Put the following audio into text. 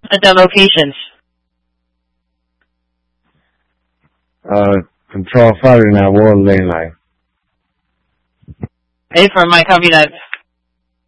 at the locations. Control 5 in our world lane line. A for Mike, copy that.